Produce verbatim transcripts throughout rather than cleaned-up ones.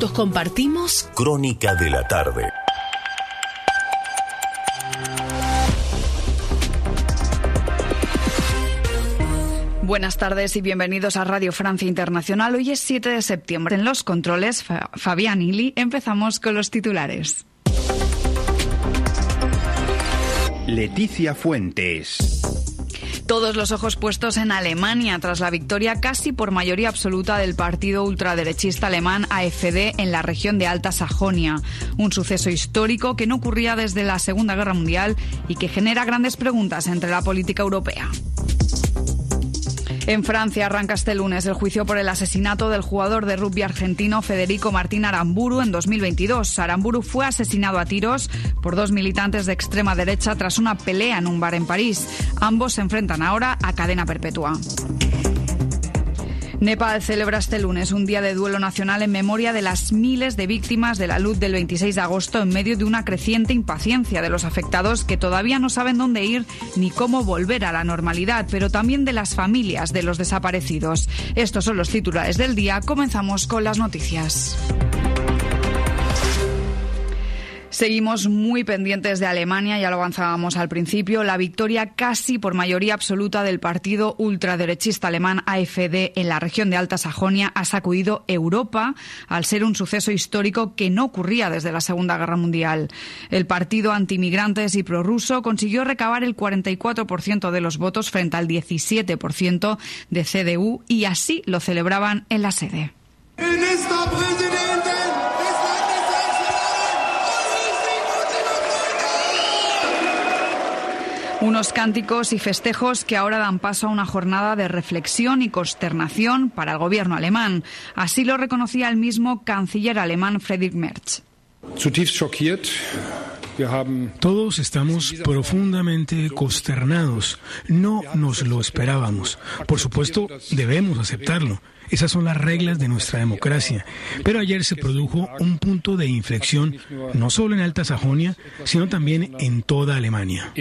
Juntos compartimos Crónica de la Tarde. Buenas tardes y bienvenidos a Radio Francia Internacional. Hoy es siete de septiembre. En los controles, Fabián Ili. Empezamos con los titulares. Leticia Fuentes. Todos los ojos puestos en Alemania tras la victoria casi por mayoría absoluta del partido ultraderechista alemán A F D en la región de Alta Sajonia. Un suceso histórico que no ocurría desde la Segunda Guerra Mundial y que genera grandes preguntas entre la política europea. En Francia arranca este lunes el juicio por el asesinato del jugador de rugby argentino Federico Martín Aramburu en dos mil veintidós. Aramburu fue asesinado a tiros por dos militantes de extrema derecha tras una pelea en un bar en París. Ambos se enfrentan ahora a cadena perpetua. Nepal celebra este lunes un día de duelo nacional en memoria de las miles de víctimas de la luz del veintiséis de agosto en medio de una creciente impaciencia de los afectados que todavía no saben dónde ir ni cómo volver a la normalidad, pero también de las familias de los desaparecidos. Estos son los titulares del día. Comenzamos con las noticias. Seguimos muy pendientes de Alemania, ya lo avanzábamos al principio. La victoria casi por mayoría absoluta del partido ultraderechista alemán A F D en la región de Alta Sajonia ha sacudido Europa al ser un suceso histórico que no ocurría desde la Segunda Guerra Mundial. El partido antimigrantes y prorruso consiguió recabar el cuarenta y cuatro por ciento de los votos frente al diecisiete por ciento de C D U y así lo celebraban en la sede. Unos cánticos y festejos que ahora dan paso a una jornada de reflexión y consternación para el gobierno alemán. Así lo reconocía el mismo canciller alemán Friedrich Merz. Todos estamos profundamente consternados. No nos lo esperábamos. Por supuesto, debemos aceptarlo. Esas son las reglas de nuestra democracia. Pero ayer se produjo un punto de inflexión, no solo en Alta Sajonia, sino también en toda Alemania.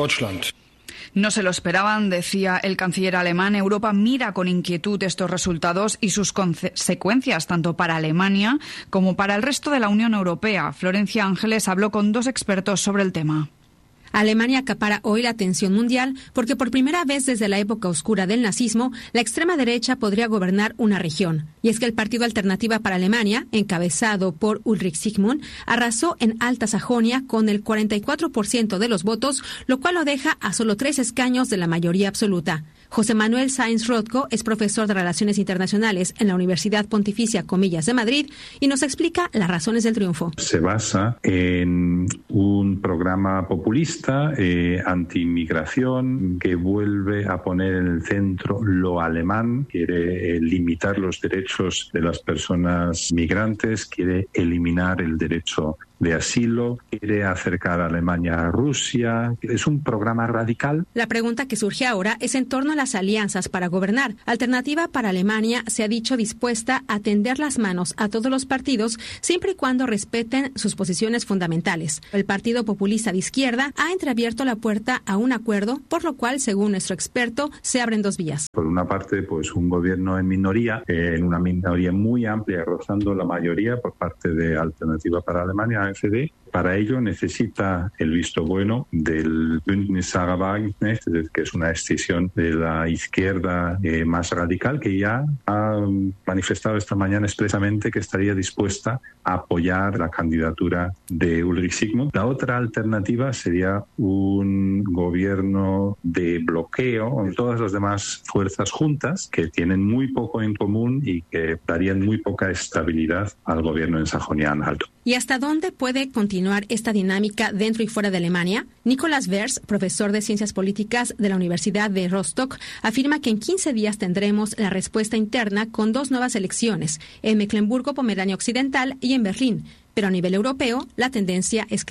No se lo esperaban, decía el canciller alemán. Europa mira con inquietud estos resultados y sus consecuencias, tanto para Alemania como para el resto de la Unión Europea. Florencia Ángeles habló con dos expertos sobre el tema. Alemania acapara hoy la atención mundial porque por primera vez desde la época oscura del nazismo, la extrema derecha podría gobernar una región. Y es que el Partido Alternativa para Alemania, encabezado por Ulrich Sigmund, arrasó en Alta Sajonia con el cuarenta y cuatro por ciento de los votos, lo cual lo deja a solo tres escaños de la mayoría absoluta. José Manuel Sáenz Rothko es profesor de Relaciones Internacionales en la Universidad Pontificia Comillas de Madrid y nos explica las razones del triunfo. Se basa en un programa populista, eh, anti-inmigración, que vuelve a poner en el centro lo alemán, quiere eh, limitar los derechos de las personas migrantes, quiere eliminar el derecho de asilo, quiere acercar a Alemania a Rusia. Es un programa radical. La pregunta que surge ahora es en torno a las alianzas para gobernar. Alternativa para Alemania se ha dicho dispuesta a tender las manos a todos los partidos siempre y cuando respeten sus posiciones fundamentales. El Partido Populista de Izquierda ha entreabierto la puerta a un acuerdo, por lo cual, según nuestro experto, se abren dos vías. Por una parte, pues un gobierno en minoría, eh, en una minoría muy amplia, rozando la mayoría por parte de Alternativa para Alemania, A F D. Para ello necesita el visto bueno del Bündnis Sarah Wagenknecht, que es una escisión de la izquierda eh, más radical, que ya ha manifestado esta mañana expresamente que estaría dispuesta a apoyar la candidatura de Ulrich Sigmund. La otra alternativa sería un gobierno de bloqueo con todas las demás fuerzas juntas que tienen muy poco en común y que darían muy poca estabilidad al gobierno en Sajonia-Anhalt. ¿Y hasta dónde puede continuar esta dinámica dentro y fuera de Alemania? Nicolás Vers, profesor de Ciencias Políticas de la Universidad de Rostock, afirma que en quince días tendremos la respuesta interna con dos nuevas elecciones, en Mecklemburgo-Pomerania Occidental y en Berlín. Pero a nivel europeo, la tendencia es clara.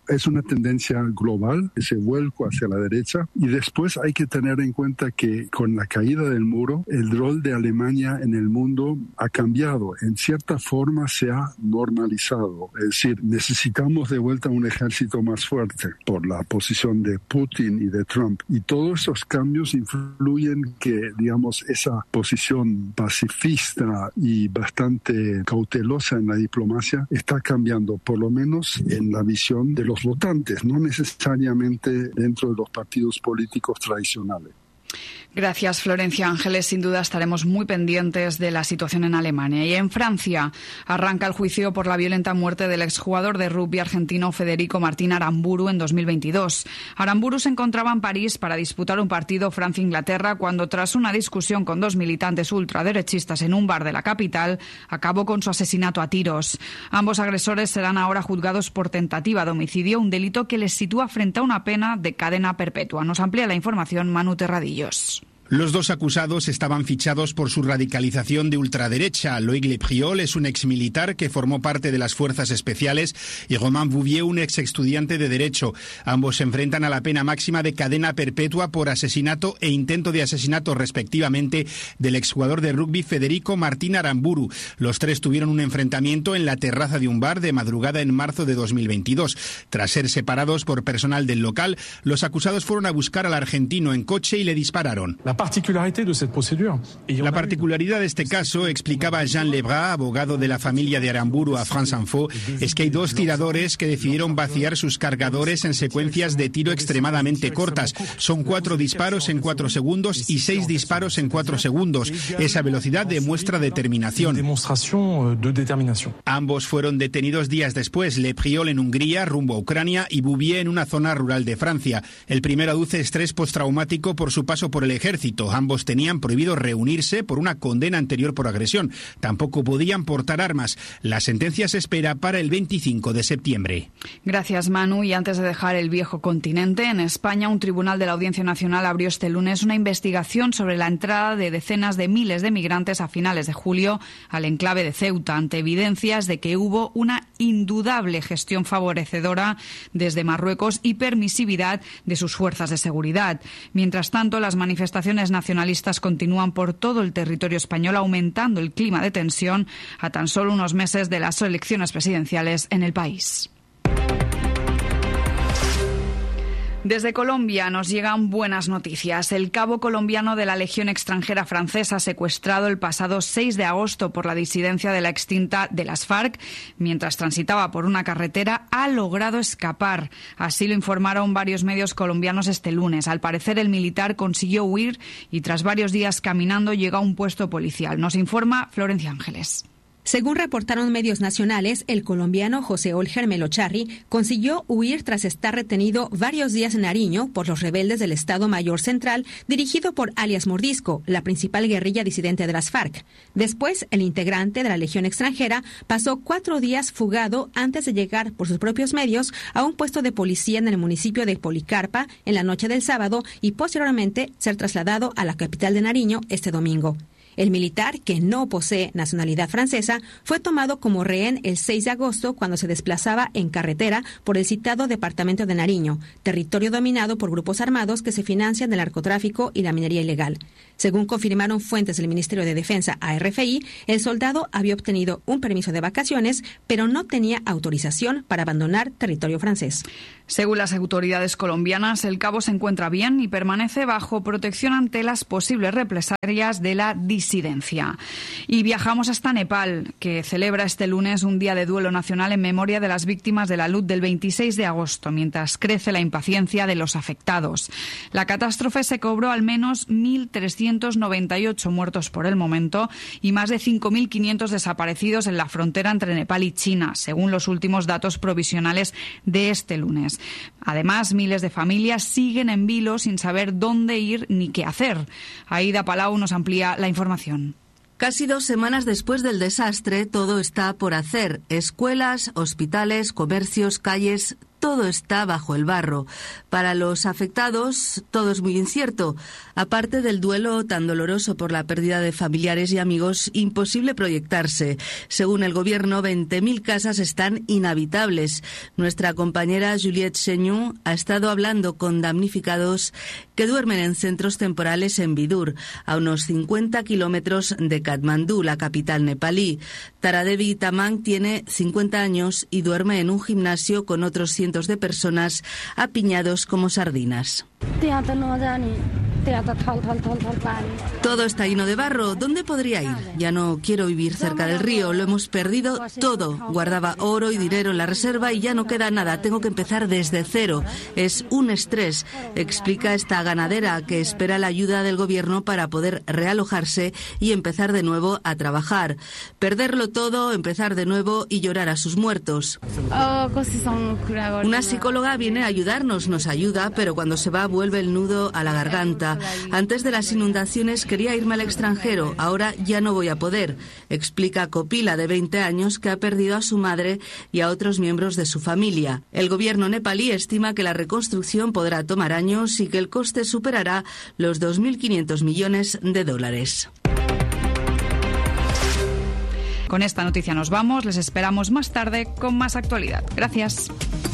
es una tendencia global, ese vuelco hacia la derecha, y después hay que tener en cuenta que con la caída del muro, el rol de Alemania en el mundo ha cambiado, en cierta forma se ha normalizado, es decir, necesitamos de vuelta un ejército más fuerte por la posición de Putin y de Trump, y todos esos cambios influyen que, digamos, esa posición pacifista y bastante cautelosa en la diplomacia está cambiando, por lo menos en la visión de los votantes, no necesariamente dentro de los partidos políticos tradicionales. Gracias, Florencia Ángeles. Sin duda estaremos muy pendientes de la situación en Alemania. Y en Francia arranca el juicio por la violenta muerte del exjugador de rugby argentino Federico Martín Aramburu en dos mil veintidós. Aramburu se encontraba en París para disputar un partido Francia-Inglaterra cuando, tras una discusión con dos militantes ultraderechistas en un bar de la capital, acabó con su asesinato a tiros. Ambos agresores serán ahora juzgados por tentativa de homicidio, un delito que les sitúa frente a una pena de cadena perpetua. Nos amplía la información Manu Terradillos. Los dos acusados estaban fichados por su radicalización de ultraderecha. Loïc Lepriol es un exmilitar que formó parte de las fuerzas especiales y Romain Bouvier, un ex estudiante de Derecho. Ambos se enfrentan a la pena máxima de cadena perpetua por asesinato e intento de asesinato, respectivamente, del exjugador de rugby Federico Martín Aramburu. Los tres tuvieron un enfrentamiento en la terraza de un bar de madrugada en marzo de dos mil veintidós. Tras ser separados por personal del local, los acusados fueron a buscar al argentino en coche y le dispararon. La La particularidad de este caso, explicaba Jean Lebras, abogado de la familia de Aramburu a France Info, es que hay dos tiradores que decidieron vaciar sus cargadores en secuencias de tiro extremadamente cortas. Son cuatro disparos en cuatro segundos y seis disparos en cuatro segundos. Esa velocidad demuestra determinación. Ambos fueron detenidos días después, Lepriol en Hungría, rumbo a Ucrania, y Bouvier en una zona rural de Francia. El primero aduce estrés postraumático por su paso por el ejército. Ambos tenían prohibido reunirse por una condena anterior por agresión. Tampoco podían portar armas. La sentencia se espera para el veinticinco de septiembre. Gracias, Manu. Y antes de dejar el viejo continente, en España un tribunal de la Audiencia Nacional abrió este lunes una investigación sobre la entrada de decenas de miles de migrantes a finales de julio al enclave de Ceuta, ante evidencias de que hubo una indudable gestión favorecedora desde Marruecos y permisividad de sus fuerzas de seguridad. Mientras tanto, las manifestaciones nacionalistas continúan por todo el territorio español, aumentando el clima de tensión a tan solo unos meses de las elecciones presidenciales en el país. Desde Colombia nos llegan buenas noticias. El cabo colombiano de la Legión extranjera francesa, secuestrado el pasado seis de agosto por la disidencia de la extinta de las FARC, mientras transitaba por una carretera, ha logrado escapar. Así lo informaron varios medios colombianos este lunes. Al parecer, el militar consiguió huir y tras varios días caminando llegó a un puesto policial. Nos informa Florencia Ángeles. Según reportaron medios nacionales, el colombiano José Olger Melocharri consiguió huir tras estar retenido varios días en Nariño por los rebeldes del Estado Mayor Central, dirigido por alias Mordisco, la principal guerrilla disidente de las FARC. Después, el integrante de la Legión extranjera pasó cuatro días fugado antes de llegar por sus propios medios a un puesto de policía en el municipio de Policarpa en la noche del sábado y posteriormente ser trasladado a la capital de Nariño este domingo. El militar, que no posee nacionalidad francesa, fue tomado como rehén el seis de agosto cuando se desplazaba en carretera por el citado departamento de Nariño, territorio dominado por grupos armados que se financian del narcotráfico y la minería ilegal. Según confirmaron fuentes del Ministerio de Defensa a R F I, el soldado había obtenido un permiso de vacaciones, pero no tenía autorización para abandonar territorio francés. Según las autoridades colombianas, el cabo se encuentra bien y permanece bajo protección ante las posibles represalias de la disidencia. Y viajamos hasta Nepal, que celebra este lunes un día de duelo nacional en memoria de las víctimas de la luz del veintiséis de agosto, mientras crece la impaciencia de los afectados. La catástrofe se cobró al menos mil trescientos noventa y ocho muertos por el momento y más de cinco mil quinientos desaparecidos en la frontera entre Nepal y China, según los últimos datos provisionales de este lunes. Además, miles de familias siguen en vilo sin saber dónde ir ni qué hacer. Aida Palau nos amplía la información. Casi dos semanas después del desastre, todo está por hacer. Escuelas, hospitales, comercios, calles, todo está bajo el barro. Para los afectados, todo es muy incierto. Aparte del duelo tan doloroso por la pérdida de familiares y amigos, imposible proyectarse. Según el gobierno, veinte mil casas están inhabitables. Nuestra compañera Juliette Seignon ha estado hablando con damnificados que duermen en centros temporales en Vidur, a unos cincuenta kilómetros de Katmandú, la capital nepalí. Taradevi Tamang tiene cincuenta años y duerme en un gimnasio con otros cientos de personas apiñados como sardinas. Todo está lleno de barro. ¿Dónde podría ir? Ya no quiero vivir cerca del río. Lo hemos perdido todo. Guardaba oro y dinero en la reserva y ya no queda nada. Tengo que empezar desde cero. Es un estrés, explica esta ganadera que espera la ayuda del gobierno para poder realojarse y empezar de nuevo a trabajar. Perderlo todo, empezar de nuevo y llorar a sus muertos. Una psicóloga viene a ayudarnos, nos ayuda, pero cuando se va vuelve el nudo a la garganta. Antes de las inundaciones quería irme al extranjero, ahora ya no voy a poder, explica Copila, de veinte años, que ha perdido a su madre y a otros miembros de su familia. El gobierno nepalí estima que la reconstrucción podrá tomar años y que el coste superará los dos mil quinientos millones de dólares. Con esta noticia nos vamos, les esperamos más tarde con más actualidad. Gracias.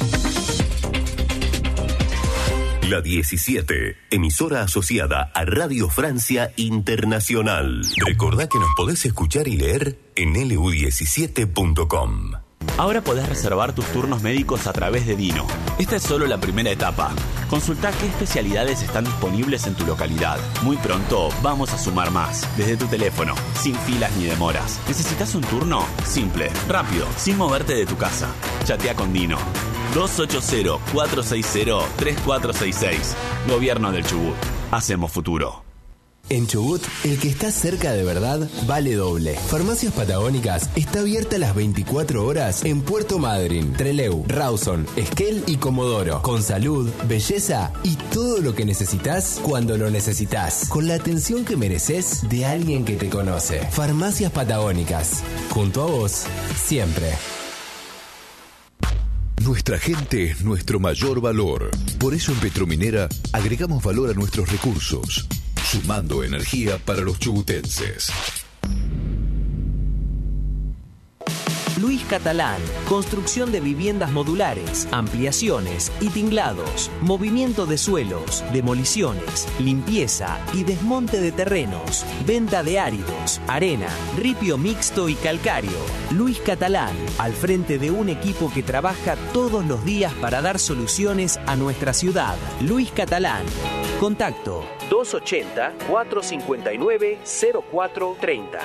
La diecisiete, emisora asociada a Radio Francia Internacional. Recordá que nos podés escuchar y leer en L U diecisiete punto com. Ahora podés reservar tus turnos médicos a través de Dino. Esta es solo la primera etapa. Consultá qué especialidades están disponibles en tu localidad. Muy pronto vamos a sumar más. Desde tu teléfono, sin filas ni demoras. ¿Necesitas un turno? Simple, rápido, sin moverte de tu casa. Chatea con Dino. dos ocho cero, cuatro seis cero, tres cuatro seis seis. Gobierno del Chubut. Hacemos futuro. En Chubut, el que está cerca de verdad vale doble. Farmacias Patagónicas está abierta las veinticuatro horas en Puerto Madryn, Trelew, Rawson, Esquel y Comodoro. Con salud, belleza y todo lo que necesitas cuando lo necesitas. Con la atención que mereces de alguien que te conoce. Farmacias Patagónicas. Junto a vos, siempre. Nuestra gente es nuestro mayor valor. Por eso en Petrominera agregamos valor a nuestros recursos, sumando energía para los chubutenses. Luis Catalán, construcción de viviendas modulares, ampliaciones y tinglados, movimiento de suelos, demoliciones, limpieza y desmonte de terrenos, venta de áridos, arena, ripio mixto y calcáreo. Luis Catalán, al frente de un equipo que trabaja todos los días para dar soluciones a nuestra ciudad. Luis Catalán. Contacto dos ochenta, cuatrocientos cincuenta y nueve, cero cuatro treinta.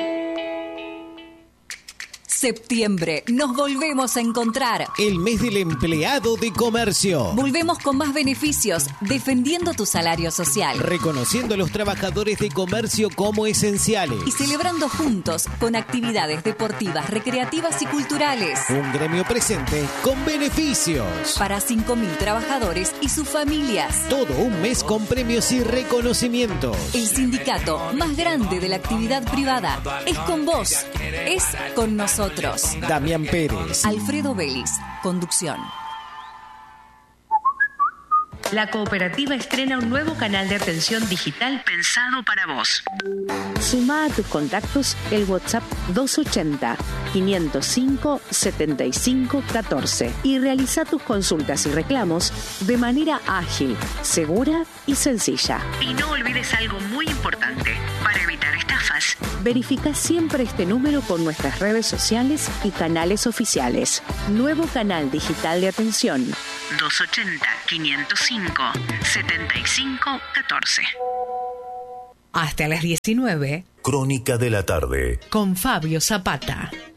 Septiembre, nos volvemos a encontrar. El mes del empleado de comercio. Volvemos con más beneficios, defendiendo tu salario social. Reconociendo a los trabajadores de comercio como esenciales. Y celebrando juntos con actividades deportivas, recreativas y culturales. Un gremio presente con beneficios. Para cinco mil trabajadores y sus familias. Todo un mes con premios y reconocimientos. El sindicato más grande de la actividad privada es con vos, es con nosotros. Damián Pérez, Alfredo Vélez, conducción. La cooperativa estrena un nuevo canal de atención digital pensado para vos. Suma a tus contactos el WhatsApp dos ochenta, quinientos cinco, setenta y cinco, catorce y realiza tus consultas y reclamos de manera ágil, segura y sencilla. Y no olvides algo muy importante. Para evitar estafas, verifica siempre este número con nuestras redes sociales y canales oficiales. Nuevo canal digital de atención. dos ochenta, quinientos cinco, setenta y cinco, catorce. Hasta las diecinueve. Crónica de la tarde. Con Fabio Zapata.